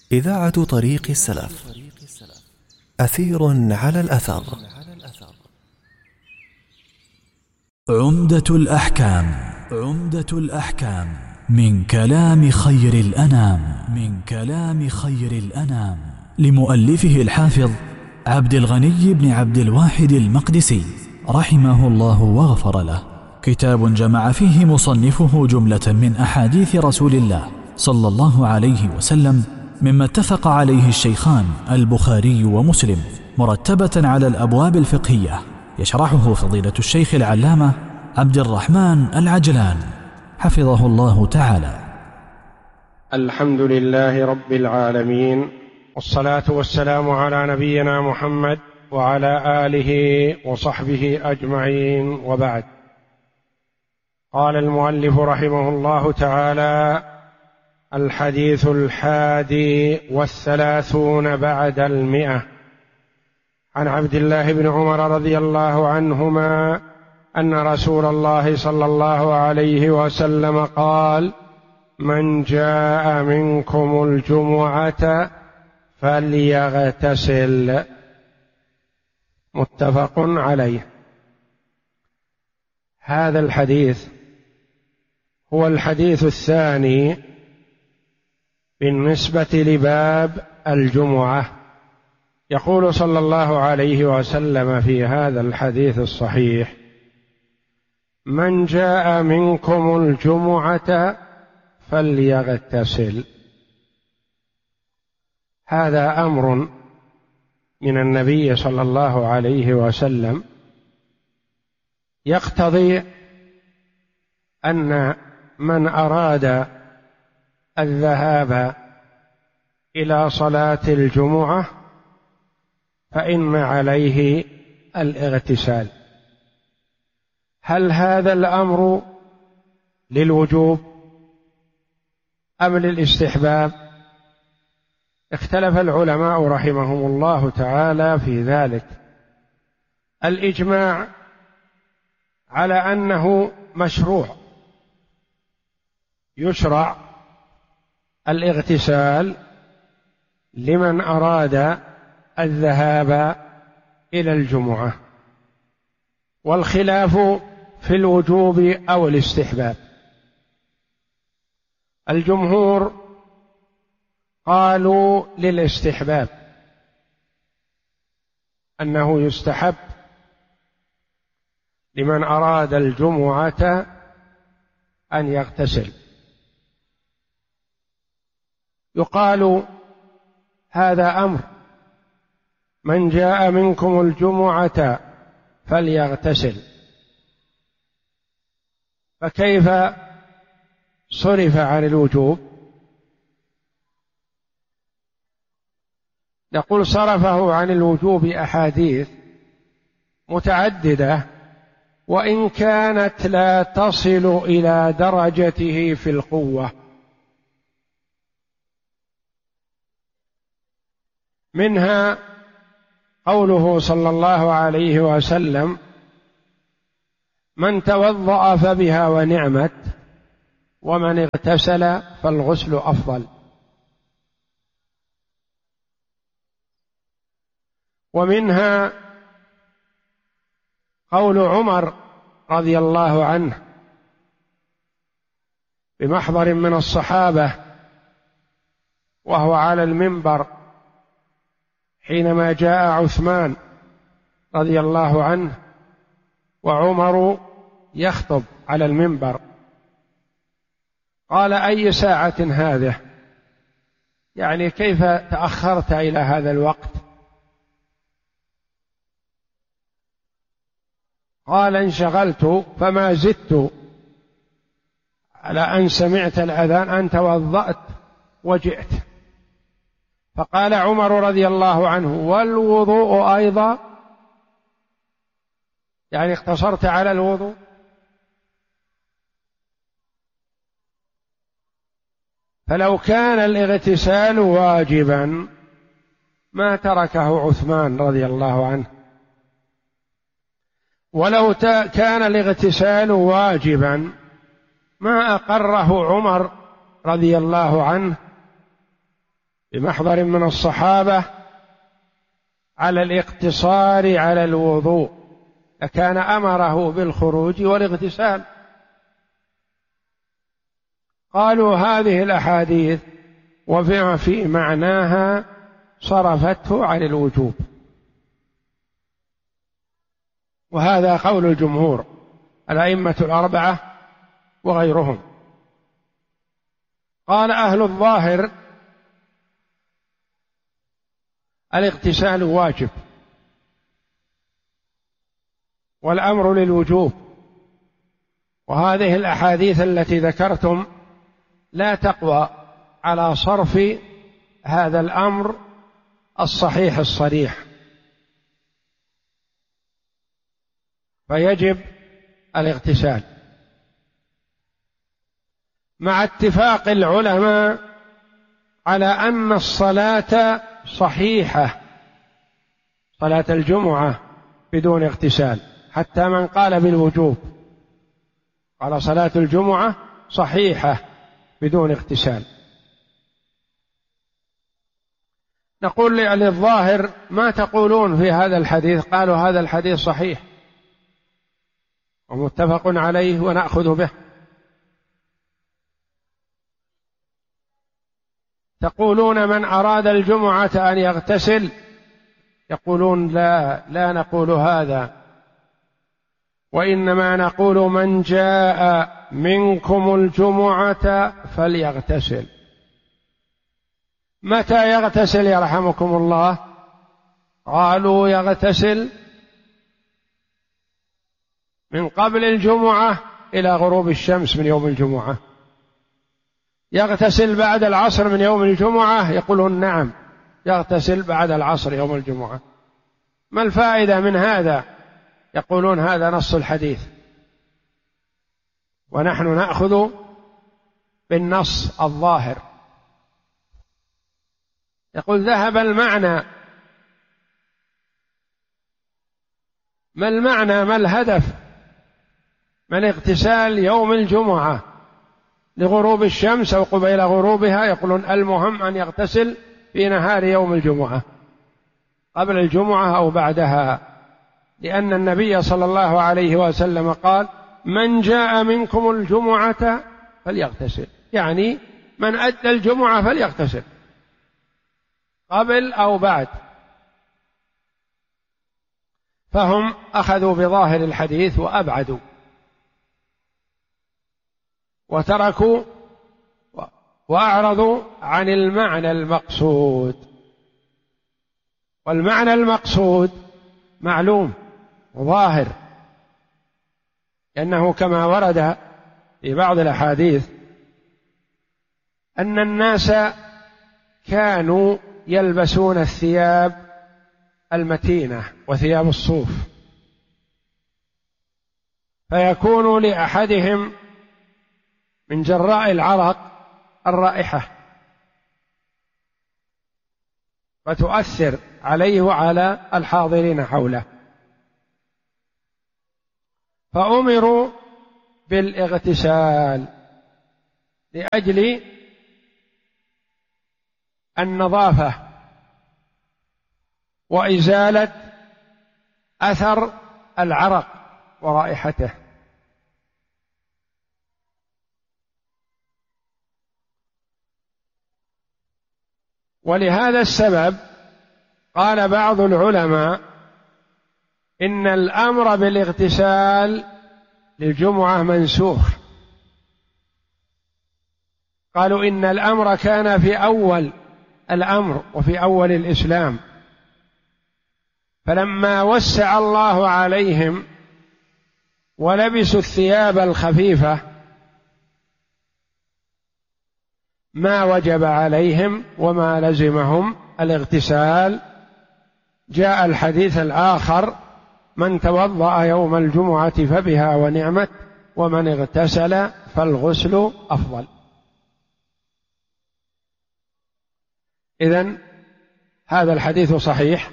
إذاعة طريق السلف. أثير على الأثر. عمدة الأحكام. عمدة الأحكام من كلام خير الأنام لمؤلفه الحافظ عبد الغني بن عبد الواحد المقدسي رحمه الله وغفر له. كتاب جمع فيه مصنفه جملة من أحاديث رسول الله صلى الله عليه وسلم مما اتفق عليه الشيخان البخاري ومسلم، مرتبة على الأبواب الفقهية، يشرحه فضيلة الشيخ العلامة عبد الرحمن العجلان حفظه الله تعالى. الحمد لله رب العالمين، والصلاة والسلام على نبينا محمد وعلى آله وصحبه أجمعين، وبعد. قال المؤلف رحمه الله تعالى: الحديث 31 بعد 100. عن عبد الله بن عمر رضي الله عنهما أن رسول الله صلى الله عليه وسلم قال: من جاء منكم الجمعة فليغتسل. متفق عليه. هذا الحديث هو الحديث الثاني بالنسبة لباب الجمعة. يقول صلى الله عليه وسلم في هذا الحديث الصحيح: من جاء منكم الجمعة فليغتسل. هذا أمر من النبي صلى الله عليه وسلم يقتضي أن من أراد الذهاب إلى صلاة الجمعة فإن عليه الاغتسال. هل هذا الأمر للوجوب أم للاستحباب؟ اختلف العلماء رحمهم الله تعالى في ذلك. الإجماع على أنه مشروع، يشرع الاغتسال لمن أراد الذهاب إلى الجمعة، والخلاف في الوجوب أو الاستحباب. الجمهور قالوا للاستحباب، أنه يستحب لمن أراد الجمعة أن يغتسل. يقال هذا أمر: من جاء منكم الجمعة فليغتسل، فكيف صرف عن الوجوب؟ نقول صرفه عن الوجوب أحاديث متعددة، وإن كانت لا تصل إلى درجته في القوة. منها قوله صلى الله عليه وسلم: من توضأ فبها ونعمت، ومن اغتسل فالغسل أفضل. ومنها قول عمر رضي الله عنه بمحضر من الصحابة وهو على المنبر حينما جاء عثمان رضي الله عنه وعمر يخطب على المنبر، قال: أي ساعة هذه؟ يعني كيف تأخرت إلى هذا الوقت؟ قال: انشغلت فما زدت على أن سمعت الأذان أن توضأت وجئت. فقال عمر رضي الله عنه: والوضوء أيضا؟ يعني اقتصرت على الوضوء؟ فلو كان الاغتسال واجبا ما تركه عثمان رضي الله عنه، ولو كان الاغتسال واجبا ما أقره عمر رضي الله عنه بمحضر من الصحابة على الاقتصار على الوضوء لكان أمره بالخروج والاغتسال. قالوا هذه الأحاديث وفي في معناها صرفته عن الوجوب، وهذا قول الجمهور الأئمة الأربعة وغيرهم. قال أهل الظاهر الاغتسال واجب والأمر للوجوب، وهذه الأحاديث التي ذكرتم لا تقوى على صرف هذا الأمر الصحيح الصريح، فيجب الاغتسال، مع اتفاق العلماء على أن الصلاة صحيحة، صلاة الجمعة بدون اغتسال، حتى من قال بالوجوب قال صلاة الجمعة صحيحة بدون اغتسال. نقول للظاهر ما تقولون في هذا الحديث؟ قالوا هذا الحديث صحيح ومتفق عليه ونأخذ به. تقولون من أراد الجمعة أن يغتسل، يقولون لا نقول هذا، وإنما نقول من جاء منكم الجمعة فليغتسل. متى يغتسل يرحمكم الله؟ قالوا يغتسل من قبل الجمعة إلى غروب الشمس من يوم الجمعة. يغتسل بعد العصر من يوم الجمعة؟ يقولون نعم يغتسل بعد العصر يوم الجمعة. ما الفائدة من هذا؟ يقولون هذا نص الحديث، ونحن نأخذ بالنص الظاهر. يقول ذهب المعنى. ما المعنى؟ ما الهدف من اغتسال يوم الجمعة لغروب الشمس أو قبيل غروبها؟ يقولون المهم أن يغتسل في نهار يوم الجمعة قبل الجمعة أو بعدها، لأن النبي صلى الله عليه وسلم قال من جاء منكم الجمعة فليغتسل، يعني من أدى الجمعة فليغتسل قبل أو بعد. فهم أخذوا بظاهر الحديث وأبعدوا وتركوا وأعرضوا عن المعنى المقصود، والمعنى المقصود معلوم وظاهر، لأنه كما ورد في بعض الأحاديث أن الناس كانوا يلبسون الثياب المتينة وثياب الصوف، فيكون لأحدهم من جراء العرق الرائحة فتؤثر عليه وعلى الحاضرين حوله، فأمروا بالاغتسال لأجل النظافة وإزالة أثر العرق ورائحته. ولهذا السبب قال بعض العلماء إن الأمر بالاغتسال للجمعة منسوخ. قالوا إن الأمر كان في أول الأمر وفي أول الإسلام، فلما وسع الله عليهم ولبسوا الثياب الخفيفة ما وجب عليهم وما لزمهم الاغتسال. جاء الحديث الآخر من توضأ يوم الجمعة فبها ونعمت ومن اغتسل فالغسل أفضل. إذن هذا الحديث صحيح،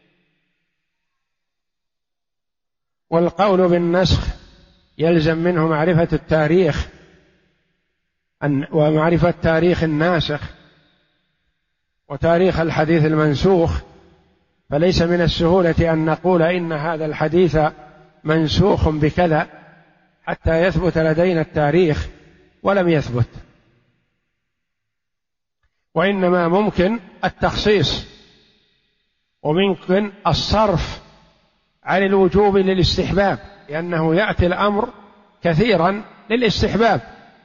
والقول بالنسخ يلزم منه معرفة التاريخ ومعرفة تاريخ الناسخ وتاريخ الحديث المنسوخ، فليس من السهولة أن نقول إن هذا الحديث منسوخ بكذا حتى يثبت لدينا التاريخ، ولم يثبت. وإنما ممكن التخصيص، وممكن الصرف عن الوجوب للاستحباب، لأنه يأتي الأمر كثيرا للاستحباب.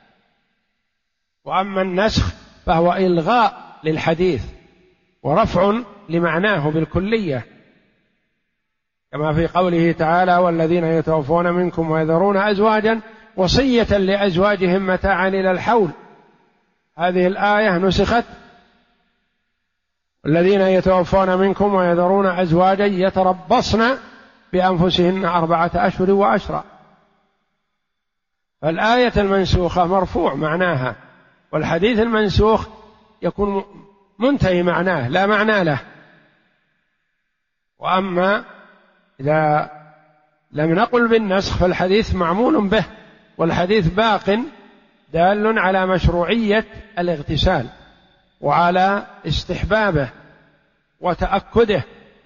وأما النسخ فهو إلغاء للحديث ورفع لمعناه بالكلية، كما في قوله تعالى: والذين يتوفون منكم ويذرون أزواجا وصية لأزواجهم متاعا إلى الحول. هذه الآية نسخت: الذين يتوفون منكم ويذرون أزواجا يتربصن بأنفسهن 4 أشهر وعشرا. فالآية المنسوخة مرفوع معناها، والحديث المنسوخ يكون منتهي معناه لا معنى له. وأما إذا لم نقل بالنسخ فالحديث معمول به، والحديث باق دال على مشروعية الاغتسال وعلى استحبابه وتأكده،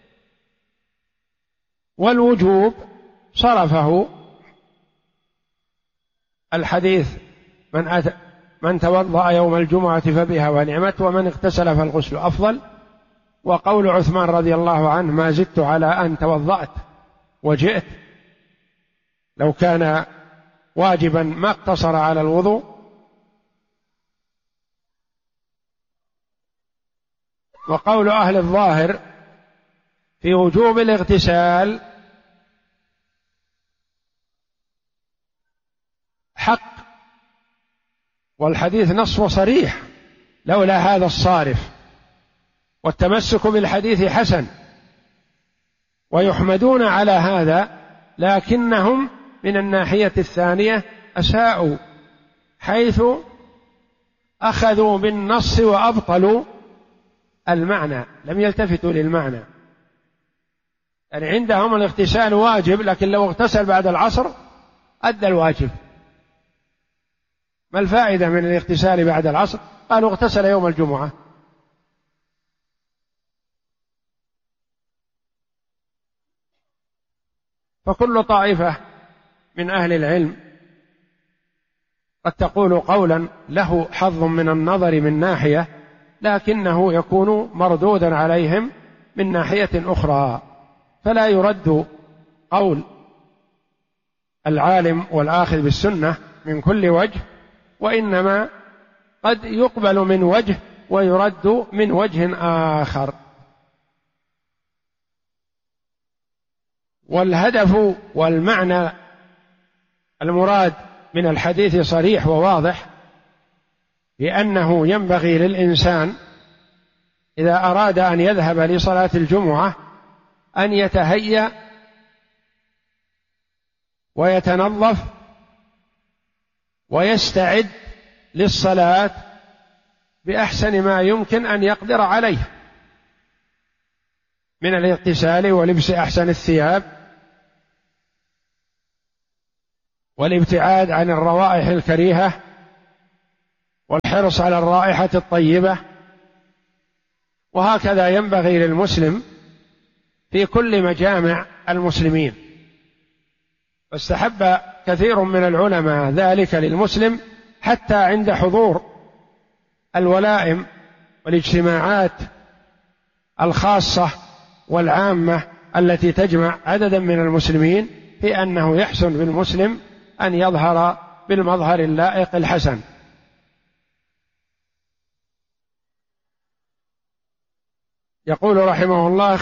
والوجوب صرفه الحديث: من توضأ يوم الجمعة فبها ونعمت، ومن اغتسل فالغسل أفضل. وقول عثمان رضي الله عنه: ما زدت على أن توضأت وجئت، لو كان واجبا ما اقتصر على الوضوء. وقول أهل الظاهر في وجوب الاغتسال حق، والحديث نص وصريح، لولا هذا الصارف. والتمسك بالحديث حسن ويحمدون على هذا، لكنهم من الناحية الثانية أساءوا، حيث أخذوا بالنص وأبطلوا المعنى، لم يلتفتوا للمعنى. يعني عندهم الاغتسال واجب، لكن لو اغتسل بعد العصر أدى الواجب. ما الفائدة من الاغتسال بعد العصر؟ قالوا اغتسل يوم الجمعة. فكل طائفة من أهل العلم قد تقول قولا له حظ من النظر من ناحية، لكنه يكون مردودا عليهم من ناحية أخرى، فلا يرد قول العالم والآخذ بالسنة من كل وجه، وإنما قد يقبل من وجه ويرد من وجه آخر. والهدف والمعنى المراد من الحديث صريح وواضح، لأنه ينبغي للإنسان إذا أراد أن يذهب لصلاة الجمعة أن يتهيأ ويتنظف ويستعد للصلاة بأحسن ما يمكن أن يقدر عليه من الاغتسال ولبس أحسن الثياب والابتعاد عن الروائح الكريهة والحرص على الرائحة الطيبة. وهكذا ينبغي للمسلم في كل مجامع المسلمين. واستحب كثير من العلماء ذلك للمسلم حتى عند حضور الولائم والاجتماعات الخاصة والعامة التي تجمع عددا من المسلمين، في أنه يحسن بالمسلم أن يظهر بالمظهر اللائق الحسن. يقول رحمه الله: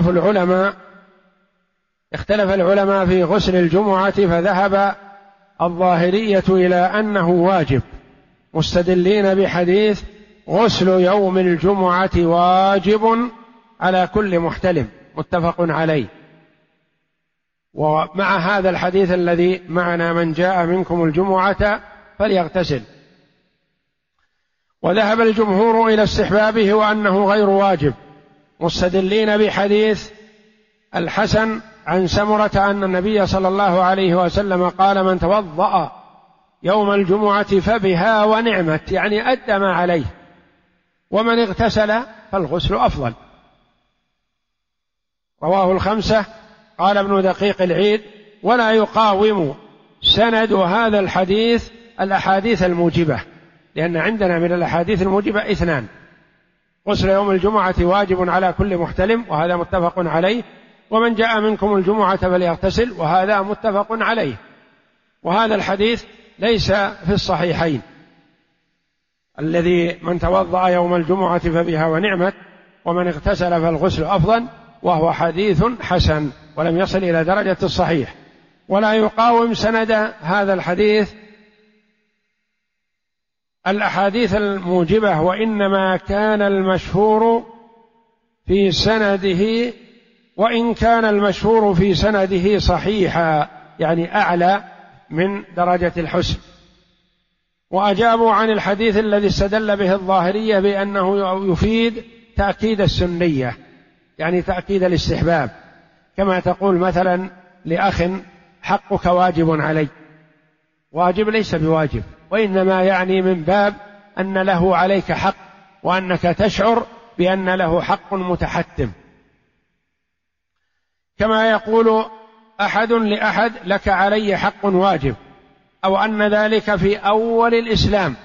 اختلف العلماء في غسل الجمعة، فذهب الظاهرية إلى أنه واجب، مستدلين بحديث: غسل يوم الجمعة واجب على كل محتلم، متفق عليه. ومع هذا الحديث الذي معنا: من جاء منكم الجمعة فليغتسل. وذهب الجمهور إلى استحبابه وأنه غير واجب، مستدلين بحديث الحسن عن سمرة أن النبي صلى الله عليه وسلم قال: من توضأ يوم الجمعة فبها ونعمت، يعني أدى ما عليه، ومن اغتسل فالغسل أفضل. رواه الخمسة. قال ابن دقيق العيد: ولا يقاوم سند هذا الحديث الأحاديث الموجبة، لأن عندنا من الأحاديث الموجبة 2: غسل يوم الجمعة واجب على كل محتلم، وهذا متفق عليه، ومن جاء منكم الجمعة فليغتسل، وهذا متفق عليه. وهذا الحديث ليس في الصحيحين، الذي من توضأ يوم الجمعة فبها ونعمت، ومن اغتسل فالغسل أفضل، وهو حديث حسن ولم يصل إلى درجة الصحيح. ولا يقاوم سند هذا الحديث الأحاديث الموجبة، وإنما كان المشهور في سنده، وإن كان المشهور في سنده صحيحا، يعني أعلى من درجة الحسن. وأجابوا عن الحديث الذي استدل به الظاهرية بأنه يفيد تأكيد السنية، يعني تأكيد الاستحباب، كما تقول مثلا لأخ: حقك واجب علي. واجب ليس بواجب، وإنما يعني من باب أن له عليك حق، وأنك تشعر بأن له حق متحتم، كما يقول أحد لأحد: لك علي حق واجب، أو أن ذلك في أول الإسلام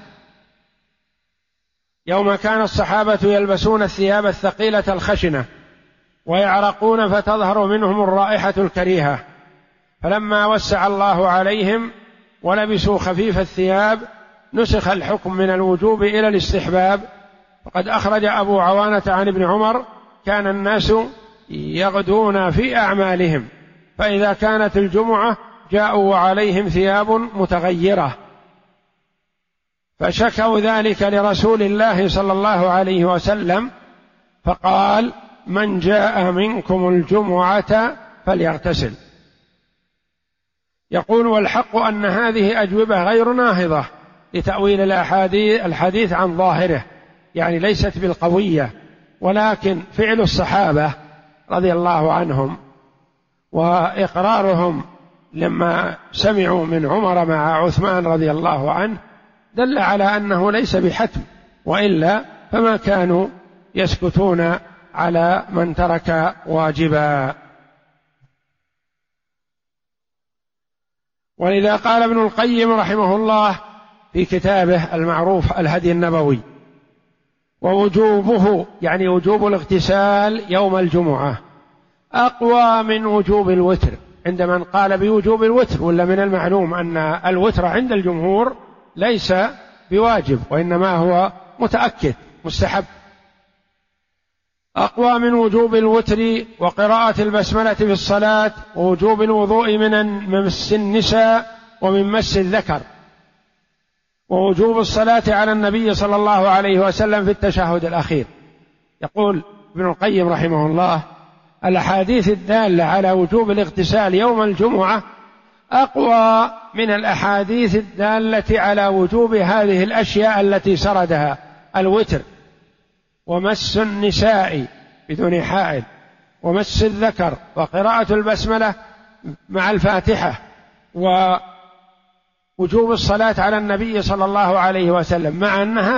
يوم كان الصحابة يلبسون الثياب الثقيلة الخشنة ويعرقون فتظهر منهم الرائحة الكريهة، فلما وسع الله عليهم ولبسوا خفيف الثياب نسخ الحكم من الوجوب إلى الاستحباب. وقد أخرج أبو عوانة عن ابن عمر: كان الناس يغدون في أعمالهم، فإذا كانت الجمعة جاءوا وعليهم ثياب متغيرة، فشكوا ذلك لرسول الله صلى الله عليه وسلم، فقال: من جاء منكم الجمعة فليغتسل. يقول: والحق أن هذه أجوبة غير ناهضة لتأويل الحديث عن ظاهره، يعني ليست بالقوية، ولكن فعل الصحابة رضي الله عنهم وإقرارهم لما سمعوا من عمر مع عثمان رضي الله عنه دل على أنه ليس بحتم، وإلا فما كانوا يسكتون على من ترك واجبا. ولذا قال ابن القيم رحمه الله في كتابه المعروف الهدي النبوي: ووجوبه، يعني وجوب الاغتسال يوم الجمعة، أقوى من وجوب الوتر، عند من قال بوجوب الوتر، ولا من المعلوم أن الوتر عند الجمهور ليس بواجب، وإنما هو متأكد مستحب. أقوى من وجوب الوتر وقراءة البسملة في الصلاة، ووجوب الوضوء من مس النساء ومن مس الذكر، ووجوب الصلاة على النبي صلى الله عليه وسلم في التشهد الأخير. يقول ابن القيم رحمه الله: الأحاديث الدالة على وجوب الاغتسال يوم الجمعة أقوى من الأحاديث الدالة على وجوب هذه الأشياء التي سردها: الوتر، ومس النساء بدون حائل، ومس الذكر، وقراءة البسملة مع الفاتحة، ووجوب الصلاة على النبي صلى الله عليه وسلم، مع أنها